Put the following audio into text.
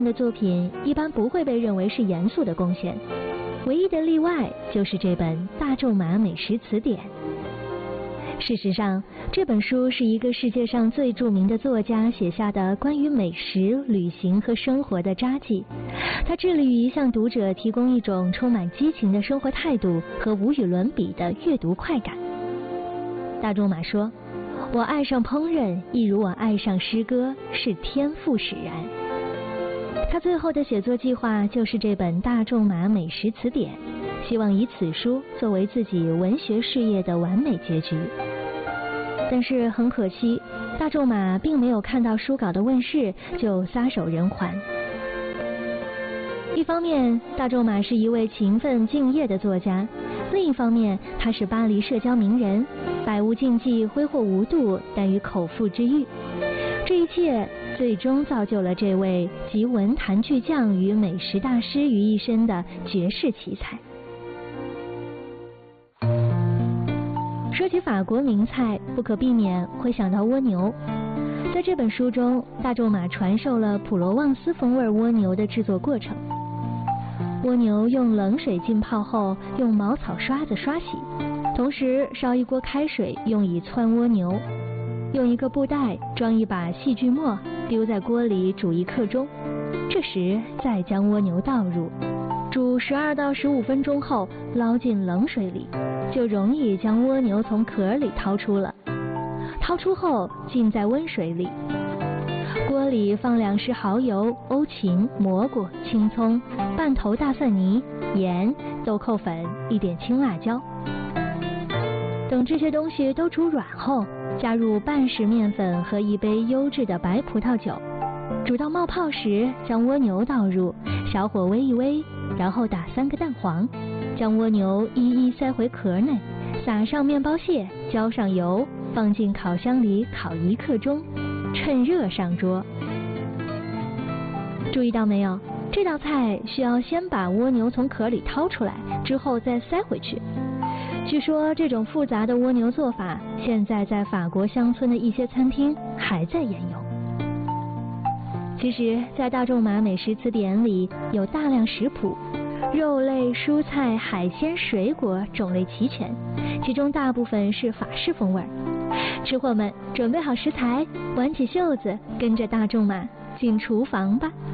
的作品一般不会被认为是严肃的贡献，唯一的例外就是这本《大仲马美食词典》。事实上，这本书是一个世界上最著名的作家写下的关于美食、旅行和生活的札记。它致力于向读者提供一种充满激情的生活态度和无与伦比的阅读快感。大仲马说：“我爱上烹饪，一如我爱上诗歌，是天赋使然。”他最后的写作计划就是这本《大仲马美食词典》，希望以此书作为自己文学事业的完美结局。但是很可惜，大仲马并没有看到书稿的问世就撒手人寰。一方面，大仲马是一位勤奋敬业的作家；另一方面，他是巴黎社交名人，百无禁忌，挥霍无度，但于口腹之欲。这一切最终造就了这位集文坛巨匠与美食大师于一身的绝世奇才。说起法国名菜，不可避免会想到蜗牛。在这本书中，大仲马传授了普罗旺斯风味蜗牛的制作过程。蜗牛用冷水浸泡后，用茅草刷子刷洗，同时烧一锅开水，用以汆蜗牛。用一个布袋装一把细锯末，丢在锅里煮1刻钟。这时再将蜗牛倒入，煮12到15分钟后，捞进冷水里，就容易将蜗牛从壳里掏出了。掏出后浸在温水里，锅里放2匙蚝油、欧芹、蘑菇、青葱、半头大蒜泥、盐、豆蔻粉、1点青辣椒。等这些东西都煮软后，加入半匙面粉和1杯优质的白葡萄酒，煮到冒泡时，将蜗牛倒入，小火煨一煨，然后打3个蛋黄，将蜗牛一一塞回壳内，撒上面包屑，浇上油，放进烤箱里烤1刻钟，趁热上桌。注意到没有？这道菜需要先把蜗牛从壳里掏出来，之后再塞回去。据说这种复杂的蜗牛做法，现在在法国乡村的一些餐厅还在沿用。其实，在大仲马美食词典里有大量食谱，肉类、蔬菜、海鲜、水果种类齐全，其中大部分是法式风味。吃货们准备好食材，挽起袖子，跟着大仲马进厨房吧。